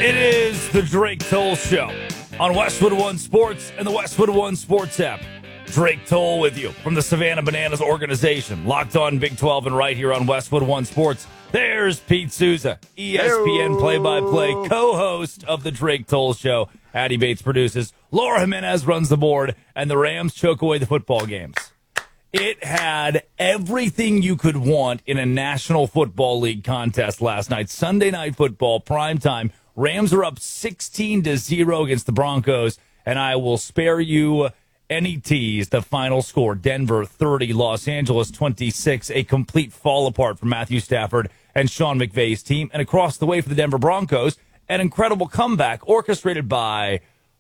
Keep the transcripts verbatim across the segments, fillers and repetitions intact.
It is the Drake Toll Show on Westwood One Sports and the Westwood One Sports app. Drake Toll with you from the Savannah Bananas organization. Locked on Big twelve and right here on Westwood One Sports. There's Pete Souza, E S P N play-by-play co-host of the Drake Toll Show. Addie Bates produces. Laura Jimenez runs the board, and the Rams choke away the football games. It had everything you could want in a National Football League contest last night. Sunday Night Football, prime time. Rams are up sixteen to zero against the Broncos, and I will spare you any tease. The final score, Denver thirty, Los Angeles twenty-six, a complete fall apart for Matthew Stafford and Sean McVay's team. And across the way for the Denver Broncos, an incredible comeback orchestrated by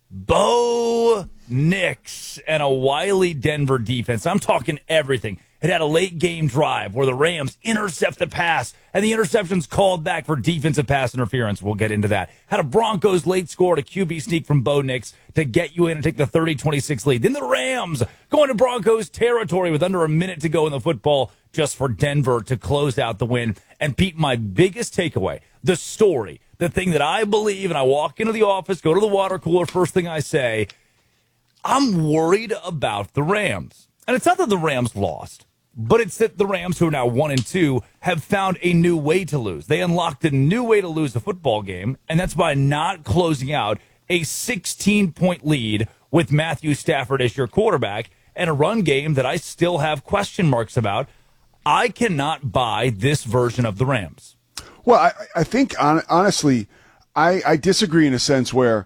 Bo Nix and a wily Denver defense. I'm talking everything. It had a late game drive where the Rams intercept the pass, and the interception's called back for defensive pass interference. We'll get into that. Had a Broncos late score, a Q B sneak from Bo Nix to get you in and take the thirty twenty-six lead. Then the Rams go into Broncos territory with under a minute to go in the football just for Denver to close out the win. And Pete, my biggest takeaway, the story, the thing that I believe, and I walk into the office, go to the water cooler, first thing I say, I'm worried about the Rams. And it's not that the Rams lost, but it's that the Rams, who are now one and two, have found a new way to lose. They unlocked a new way to lose a football game, and that's by not closing out a sixteen-point lead with Matthew Stafford as your quarterback and a run game that I still have question marks about. I cannot buy this version of the Rams. Well, I, I think, on, honestly, I, I disagree in a sense where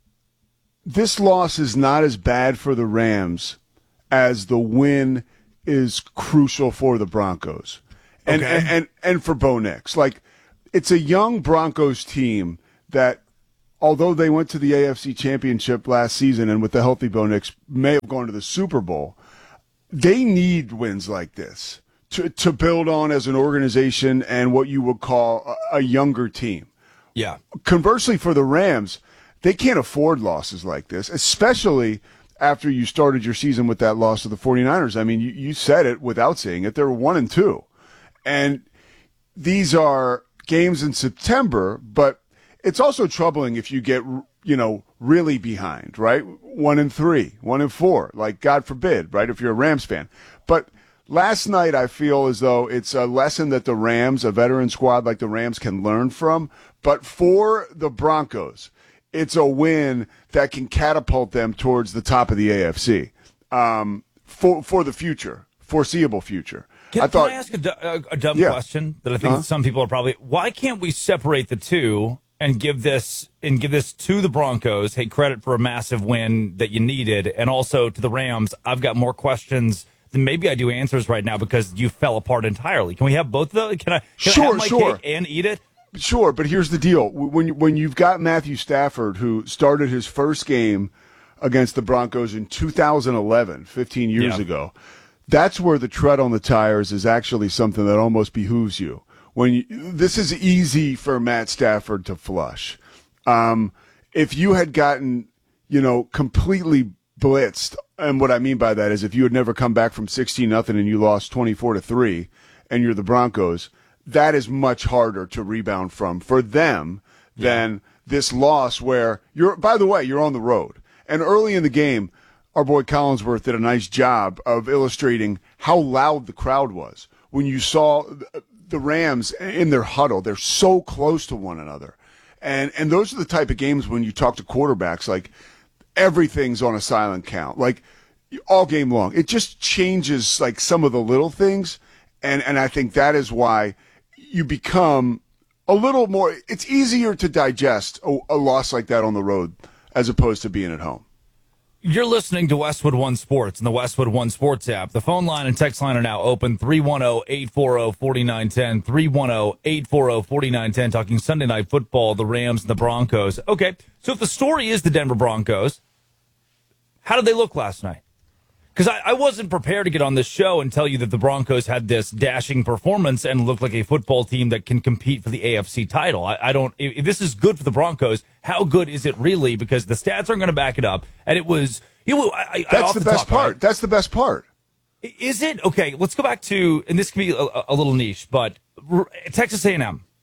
this loss is not as bad for the Rams as the win is crucial for the Broncos. And, okay. and, and, and for Bo Nix. Like, it's a young Broncos team that, although they went to the A F C Championship last season and with the healthy Bo Nix may have gone to the Super Bowl, they need wins like this to, to build on as an organization and what you would call a, a younger team. Yeah. Conversely, for the Rams, they can't afford losses like this, especially after you started your season with that loss to the 49ers. I mean, you, you said it without saying it. They're one and two. And these are games in September, but it's also troubling if you get, you know, really behind, right? One and three, one and four, like God forbid, right? If you're a Rams fan. But last night, I feel as though it's a lesson that the Rams, a veteran squad like the Rams, can learn from. But for the Broncos, it's a win that can catapult them towards the top of the A F C um, for for the future, foreseeable future. Can I, thought, can I ask a, a, a dumb yeah. question that I think uh-huh. some people are probably? Why can't we separate the two and give this and give this to the Broncos? Hey, credit for a massive win that you needed, and also to the Rams. I've got more questions than maybe I do answers right now because you fell apart entirely. Can we have both of those? Can I? Can sure, I have my sure. cake and eat it? Sure, but here's the deal. When when you've got Matthew Stafford, who started his first game against the Broncos in two thousand eleven, fifteen years yeah. ago, that's where the tread on the tires is actually something that almost behooves you. When you, this is easy for Matt Stafford to flush. Um, if you had gotten, you know, completely blitzed, and what I mean by that is if you had never come back from sixteen nothing and you lost twenty-four to three, and you're the Broncos, that is much harder to rebound from for them than yeah. this loss where you're, by the way, you're on the road. And early in the game, our boy Collinsworth did a nice job of illustrating how loud the crowd was. When you saw the Rams in their huddle, they're so close to one another. And, and those are the type of games when you talk to quarterbacks, like everything's on a silent count, like all game long. It just changes like some of the little things. And, and I think that is why you become a little more, it's easier to digest a, a loss like that on the road as opposed to being at home. You're listening to Westwood One Sports and the Westwood One Sports app. The phone line and text line are now open, three one zero, eight four zero, four nine one zero, three one zero, eight four zero, four nine one zero, talking Sunday Night Football, the Rams and the Broncos. Okay, so if the story is the Denver Broncos, how did they look last night? Because I, I wasn't prepared to get on this show and tell you that the Broncos had this dashing performance and looked like a football team that can compete for the A F C title. I, I don't. If this is good for the Broncos, how good is it really? Because the stats aren't going to back it up. And it was, you know, I, that's I the best talk, part. right? That's the best part. Is it? Okay, let's go back to, and this can be a, a little niche, but Texas A and M.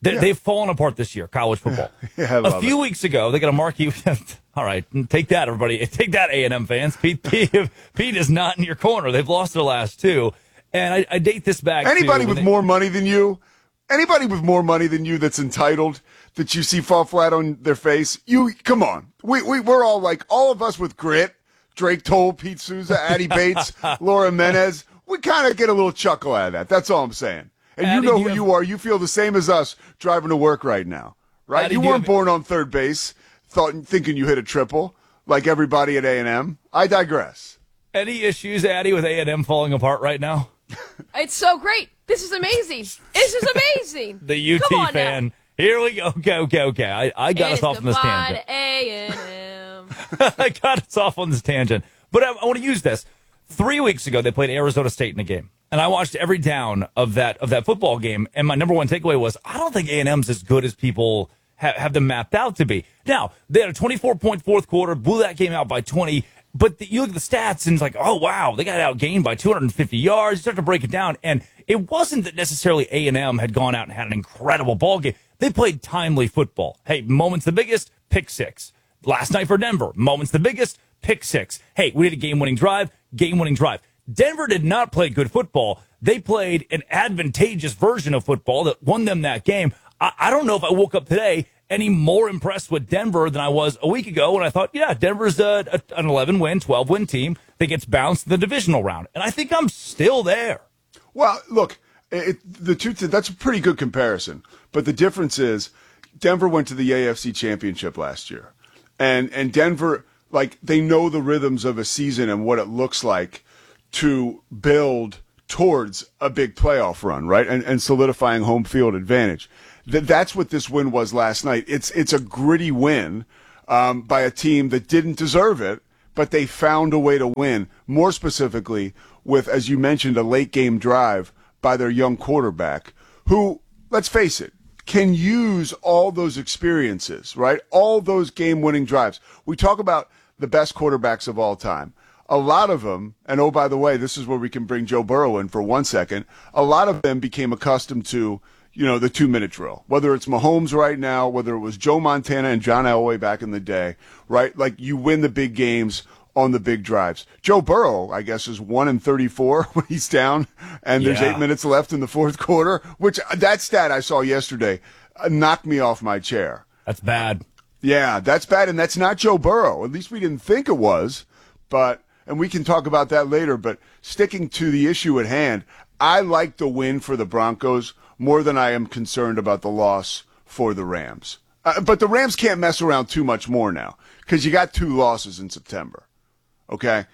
They, Yeah. They've fallen apart this year, college football. Yeah, I a love few it. weeks ago, they got a marquee. All right, take that, everybody. Take that, A and M fans. Pete, Pete, Pete is not in your corner. They've lost their last two. And I, I date this back Anybody to with they, more money than you, anybody with more money than you that's entitled, that you see fall flat on their face, you come on. We, we, we're all like, all of us with grit, Drake Toll, Pete Souza, Addie Bates, Laura Menez, we kind of get a little chuckle out of that. That's all I'm saying. And Addie, you know do who you you have- are. You feel the same as us driving to work right now, right? Addie, you do you weren't have- born on third base thought, thinking you hit a triple like everybody at A and M. I digress. Any issues, Addie, with A and M falling apart right now? It's so great. This is amazing. This is amazing. The U T Come on fan. now. Here we go. Okay, okay, okay. I, I got us It's off on this goodbye tangent. to A and M. I got us off on this tangent. But I, I want to use this. Three weeks ago, they played Arizona State in a game. And I watched every down of that of that football game. And my number one takeaway was, I don't think A and M's as good as people ha- have them mapped out to be. Now, they had a twenty-four point fourth quarter, blew that game out by twenty. But the, you look at the stats, and it's like, oh, wow, they got outgained by two hundred fifty yards. You start to break it down. And it wasn't that necessarily A and M had gone out and had an incredible ball game. They played timely football. Hey, moments the biggest, pick six. Last night for Denver, moments the biggest, pick six. Hey, we did a game-winning drive, game-winning drive. Denver did not play good football. They played an advantageous version of football that won them that game. I, I don't know if I woke up today any more impressed with Denver than I was a week ago when I thought, yeah, Denver's a, a, an eleven-win, twelve-win team that gets bounced in the divisional round. And I think I'm still there. Well, look, it, the two that's a pretty good comparison. But the difference is Denver went to the A F C Championship last year. And and Denver, like, they know the rhythms of a season and what it looks like to build towards a big playoff run, right? And and solidifying home field advantage. That that's what this win was last night. It's it's a gritty win um, by a team that didn't deserve it, but they found a way to win. More specifically, with, as you mentioned, a late game drive by their young quarterback, who, let's face it, can use all those experiences, right? All those game-winning drives. We talk about the best quarterbacks of all time. A lot of them, and oh, by the way, this is where we can bring Joe Burrow in for one second. A lot of them became accustomed to, you know, the two-minute drill. Whether it's Mahomes right now, whether it was Joe Montana and John Elway back in the day, right? Like, you win the big games on the big drives. Joe Burrow, I guess, is one in thirty-four when he's down, and there's Yeah. eight minutes left in the fourth quarter, which that stat I saw yesterday uh, knocked me off my chair. That's bad. Yeah, that's bad, and that's not Joe Burrow. At least we didn't think it was, but, and we can talk about that later, but sticking to the issue at hand, I like the win for the Broncos more than I am concerned about the loss for the Rams. Uh, but the Rams can't mess around too much more now, because you got two losses in September. Okay?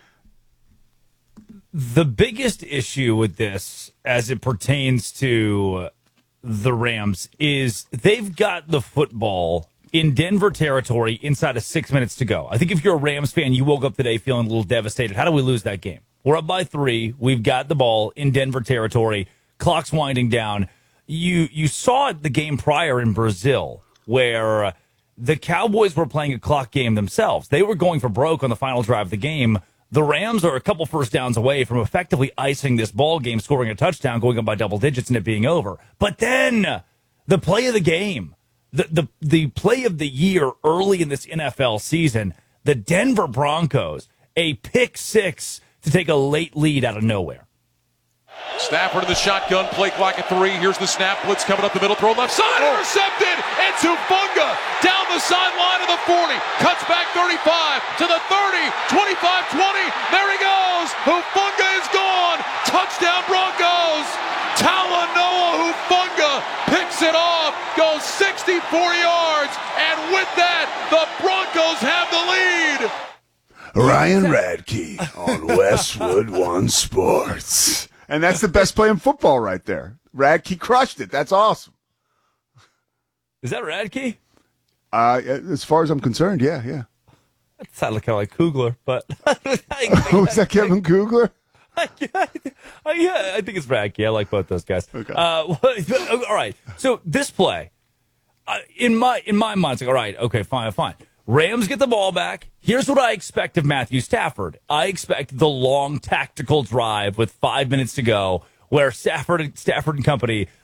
The biggest issue with this, as it pertains to the Rams, is they've got the football in Denver territory inside of six minutes to go. I think if you're a Rams fan, you woke up today feeling a little devastated. How do we lose that game? We're up by three. We've got the ball in Denver territory. Clock's winding down. You you saw it the game prior in Brazil, where the Cowboys were playing a clock game themselves. They were going for broke on the final drive of the game. The Rams are a couple first downs away from effectively icing this ball game, scoring a touchdown, going up by double digits, and it being over. But then the play of the game, the the the play of the year early in this N F L season, the Denver Broncos, a pick six to take a late lead out of nowhere. Stafford in the shotgun, play clock at three. Here's the snap, blitz coming up the middle, throw left side, intercepted. It's Hufanga down the sideline of the forty, cuts back thirty-five to the thirty, twenty-five twenty. There he goes. Hufanga is gone. Touchdown Broncos. Talanoa Hufanga picks it off, goes sixty-four yards, and with that, the Broncos have the lead. Ryan Radke on Westwood One Sports. And that's the best play in football right there. Radke crushed it. That's awesome. Is that Radke? Uh, as far as I'm concerned, yeah, yeah. That sounded kind of like Kugler, but Was that Kevin Kugler? yeah, I think it's Radke. I like both those guys. Okay. Uh, all right. So this play, uh, in my in my mind, it's like, all right, okay, fine, fine. Rams get the ball back. Here's what I expect of Matthew Stafford. I expect the long tactical drive with five minutes to go, where Stafford, Stafford and company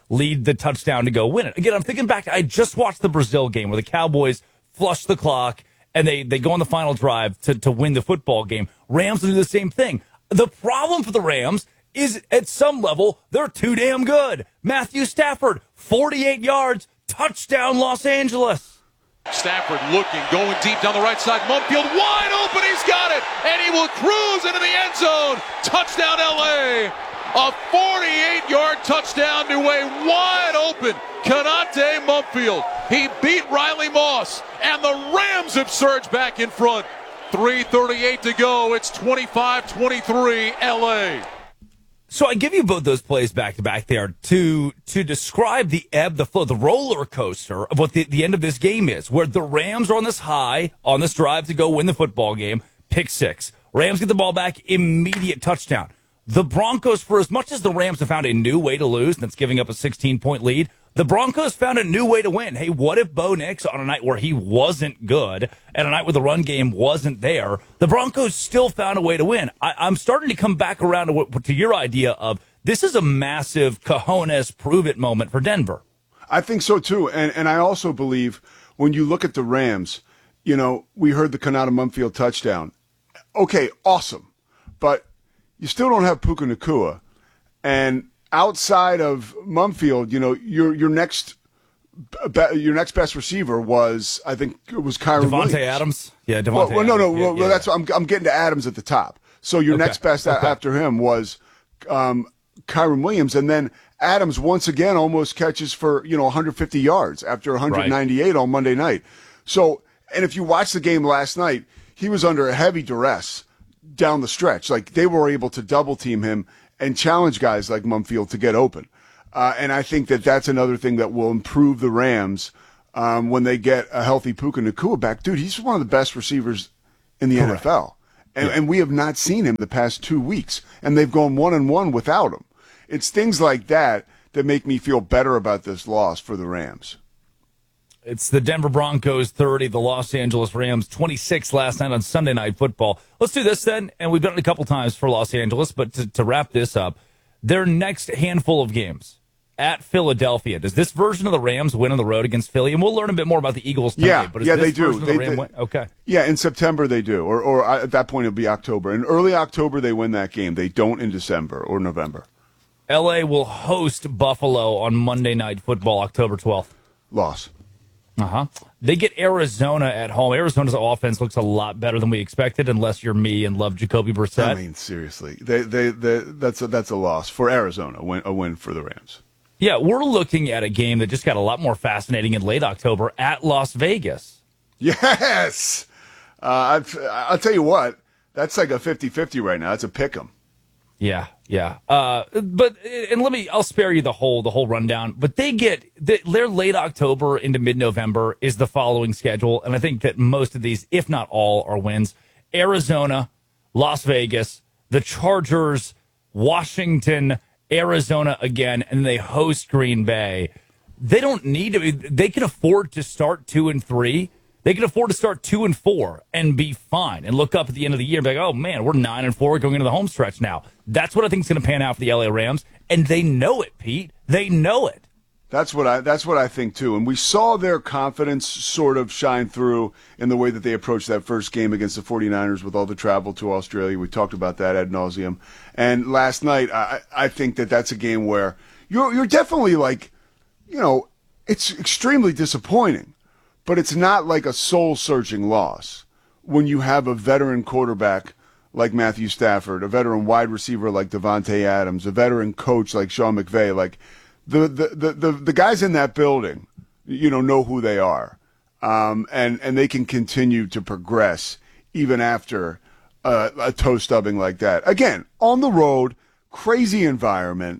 lead the touchdown to go win it. Again, I'm thinking back. I just watched the Brazil game where the Cowboys flush the clock and they, they go on the final drive to, to win the football game. Rams do the same thing. The problem for the Rams is at some level, they're too damn good. Matthew Stafford, forty-eight yards, touchdown Los Angeles. Stafford looking, going deep down the right side. Mumfield wide open, he's got it, and he will cruise into the end zone. Touchdown L A. A forty-eight-yard touchdown to a wide open Konate Mumfield. He beat Riley Moss, and the Rams have surged back in front. three thirty-eight to go. It's twenty-five twenty-three L A. So I give you both those plays back to back there to to describe the ebb, the flow, the roller coaster of what the, the end of this game is, where the Rams are on this high, on this drive to go win the football game, pick six. Rams get the ball back, immediate touchdown. The Broncos, for as much as the Rams have found a new way to lose, and that's giving up a sixteen-point lead, the Broncos found a new way to win. Hey, what if Bo Nix, on a night where he wasn't good, and a night where the run game wasn't there, the Broncos still found a way to win? I, I'm starting to come back around to, what, to your idea of this is a massive cojones prove-it moment for Denver. I think so, too. And and I also believe when you look at the Rams, you know, we heard the Konata Mumfield touchdown. Okay, awesome. But you still don't have Puka Nacua. And outside of Mumfield, you know, your your next be, your next best receiver was, I think, it was Kyron Devontae Williams. Adams. Yeah, Devontae. Well, well no, no, Adams. well, yeah, yeah. that's I'm I'm getting to Adams at the top. So your Okay. next best Okay. after him was um, Kyron Williams, and then Adams once again almost catches for you know one hundred fifty yards after one hundred ninety-eight right. on Monday night. So, and if you watch the game last night, he was under a heavy duress down the stretch. Like they were able to double team him and challenge guys like Mumfield to get open. Uh, and I think that that's another thing that will improve the Rams um, when they get a healthy Puka Nacua back. Dude, he's one of the best receivers in the Correct. N F L. And, yeah. and we have not seen him the past two weeks. And they've gone one and one without him. It's things like that that make me feel better about this loss for the Rams. It's the Denver Broncos thirty, the Los Angeles Rams twenty-six last night on Sunday Night Football. Let's do this then, and we've done it a couple times for Los Angeles, but to, to wrap this up, their next handful of games at Philadelphia. Does this version of the Rams win on the road against Philly? And we'll learn a bit more about the Eagles tonight. Yeah, but is yeah, this they do. version of the They, Ram they, win? Okay. Yeah, in September they do, or or at that point it'll be October. In early October they win that game. They don't in December or November. L A will host Buffalo on Monday Night Football, October twelfth. Loss. Uh-huh. They get Arizona at home. Arizona's offense looks a lot better than we expected, unless you're me and love Jacoby Brissett. I mean, seriously, they, they, they, that's a, that's a loss for Arizona. A win, a win for the Rams. Yeah, we're looking at a game that just got a lot more fascinating in late October at Las Vegas. Yes, uh, I've, I'll tell you what. That's like a fifty-fifty right now. That's a pick 'em. Yeah, yeah. Uh, but and let me, I'll spare you the whole the whole rundown. But they get their late October into mid November is the following schedule, and I think that most of these, if not all, are wins. Arizona, Las Vegas, the Chargers, Washington, Arizona again, and they host Green Bay. They don't need to. They can afford to start two and three. They can afford to start two and four and be fine and look up at the end of the year and be like, oh, man, we're nine and four going into the home stretch now. That's what I think is going to pan out for the L A Rams, and they know it, Pete. They know it. That's what I that's what I think, too. And we saw their confidence sort of shine through in the way that they approached that first game against the 49ers with all the travel to Australia. We talked about that ad nauseum. And last night, I, I think that that's a game where you're you're definitely like, you know, it's extremely disappointing. But it's not like a soul-searching loss when you have a veteran quarterback like Matthew Stafford, a veteran wide receiver like Devontae Adams, a veteran coach like Sean McVay. Like the the the the, the guys in that building, you know, know who they are, um, and and they can continue to progress even after uh, a toe stubbing like that. Again, on the road, crazy environment.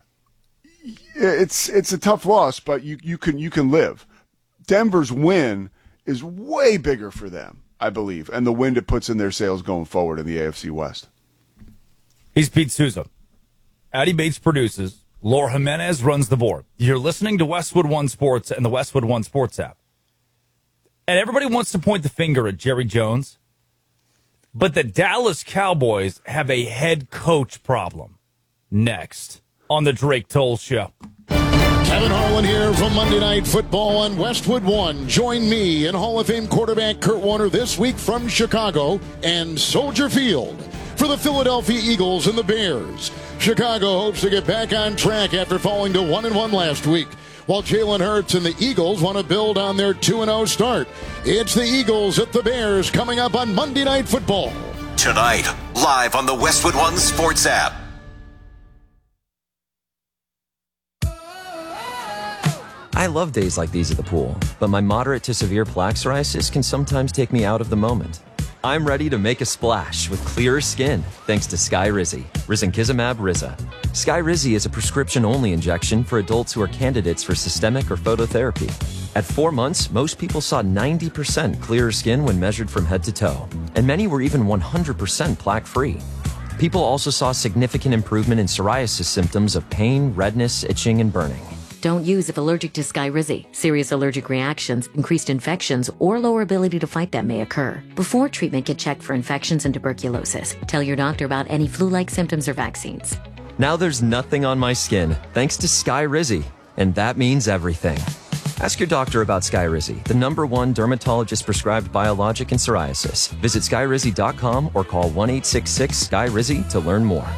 It's it's a tough loss, but you you can you can live. Denver's win is way bigger for them, I believe, and the wind it puts in their sails going forward in the A F C West. He's Pete Souza. Addy Bates produces. Laura Jimenez runs the board. You're listening to Westwood One Sports and the Westwood One Sports app. And everybody wants to point the finger at Jerry Jones, but the Dallas Cowboys have a head coach problem. Next on the Drake Toll Show. Kevin Harlan here from Monday Night Football on Westwood One. Join me and Hall of Fame quarterback Kurt Warner this week from Chicago and Soldier Field for the Philadelphia Eagles and the Bears. Chicago hopes to get back on track after falling to one and one last week, while Jalen Hurts and the Eagles want to build on their two and oh start. It's the Eagles at the Bears coming up on Monday Night Football. Tonight, live on the Westwood One Sports app. I love days like these at the pool, but my moderate to severe plaque psoriasis can sometimes take me out of the moment. I'm ready to make a splash with clearer skin thanks to Skyrizi, risankizumab Riza. Skyrizi is a prescription-only injection for adults who are candidates for systemic or phototherapy. At four months, most people saw ninety percent clearer skin when measured from head to toe, and many were even one hundred percent plaque-free. People also saw significant improvement in psoriasis symptoms of pain, redness, itching, and burning. Don't use if allergic to Skyrizi. Serious allergic reactions, increased infections, or lower ability to fight them may occur. Before treatment, get checked for infections and tuberculosis. Tell your doctor about any flu-like symptoms or vaccines. Now there's nothing on my skin thanks to Skyrizi, and that means everything. Ask your doctor about Skyrizi, the number one dermatologist-prescribed biologic in psoriasis. Visit skyrizi dot com or call one eight six six S K Y R I Z I to learn more.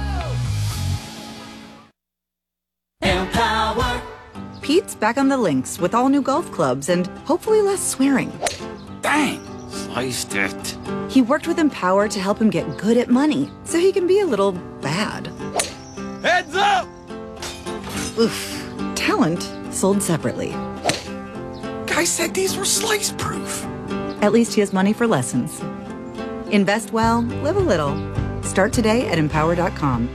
Pete's back on the links with all new golf clubs and hopefully less swearing. Dang, sliced it. He worked with Empower to help him get good at money so he can be a little bad. Heads up! Oof. Talent sold separately. Guy said these were slice proof. At least he has money for lessons. Invest well, live a little. Start today at empower dot com.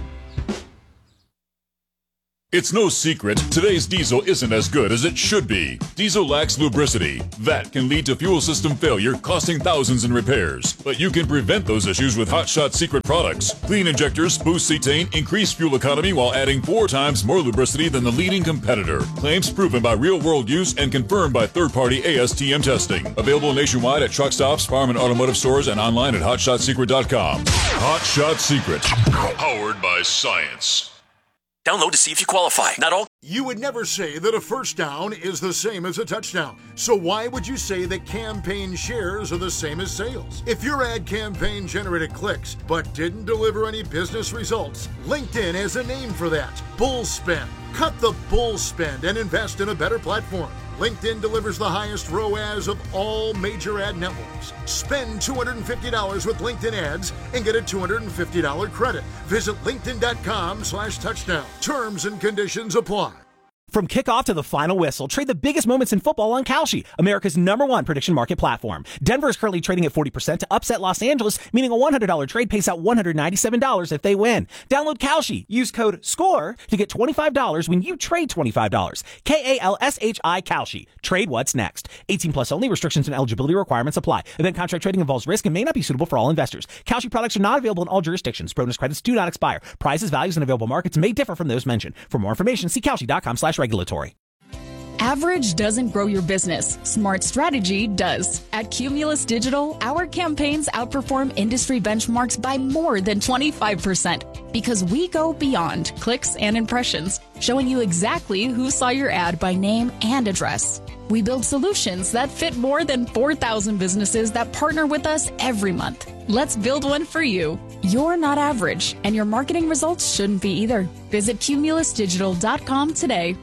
It's no secret, today's diesel isn't as good as it should be. Diesel lacks lubricity. That can lead to fuel system failure, costing thousands in repairs. But you can prevent those issues with Hot Shot Secret products. Clean injectors, boost cetane, increase fuel economy while adding four times more lubricity than the leading competitor. Claims proven by real-world use and confirmed by third-party A S T M testing. Available nationwide at truck stops, farm and automotive stores, and online at hot shot secret dot com. Hot Shot Secret, powered by science. Download to see if you qualify. Not all. You would never say that a first down is the same as a touchdown. So why would you say that campaign shares are the same as sales? If your ad campaign generated clicks but didn't deliver any business results, LinkedIn has a name for that. Bull spend. Cut the bull spend and invest in a better platform. LinkedIn delivers the highest R O A S of all major ad networks. Spend two hundred fifty dollars with LinkedIn ads and get a two hundred fifty dollars credit. Visit linkedin dot com slash touchdown. Terms and conditions apply. From kickoff to the final whistle, trade the biggest moments in football on Kalshi, America's number one prediction market platform. Denver is currently trading at forty percent to upset Los Angeles, meaning a one hundred dollars trade pays out one hundred ninety-seven dollars if they win. Download Kalshi. Use code SCORE to get twenty-five dollars when you trade twenty-five dollars. K A L S H I Kalshi. Trade what's next. eighteen plus only. Restrictions and eligibility requirements apply. Event contract trading involves risk and may not be suitable for all investors. Kalshi products are not available in all jurisdictions. Bonus credits do not expire. Prices, values, and available markets may differ from those mentioned. For more information, see Kalshi dot com slash regulatory. Average doesn't grow your business. Smart strategy does. At Cumulus Digital, our campaigns outperform industry benchmarks by more than twenty-five percent because we go beyond clicks and impressions, showing you exactly who saw your ad by name and address. We build solutions that fit more than four thousand businesses that partner with us every month. Let's build one for you. You're not average, and your marketing results shouldn't be either. Visit cumulus digital dot com today.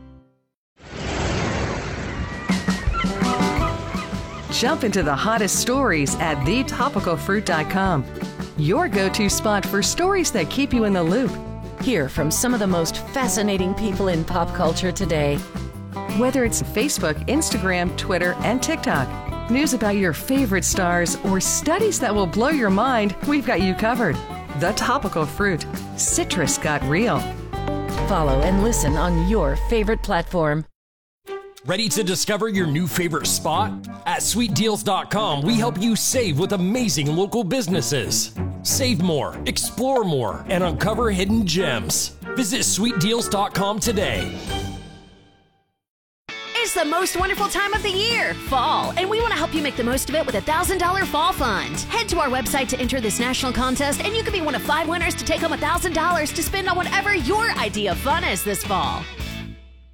Jump into the hottest stories at the topical fruit dot com. Your go-to spot for stories that keep you in the loop. Hear from some of the most fascinating people in pop culture today. Whether it's Facebook, Instagram, Twitter, and TikTok, news about your favorite stars, or studies that will blow your mind, we've got you covered. The Topical Fruit. Citrus got real. Follow and listen on your favorite platform. Ready to discover your new favorite spot? At sweet deals dot com, we help you save with amazing local businesses. Save more, explore more, and uncover hidden gems. Visit sweet deals dot com today. It's the most wonderful time of the year, fall, and we want to help you make the most of it with a one thousand dollars Fall Fund. Head to our website to enter this national contest, and you can be one of five winners to take home one thousand dollars to spend on whatever your idea of fun is this fall.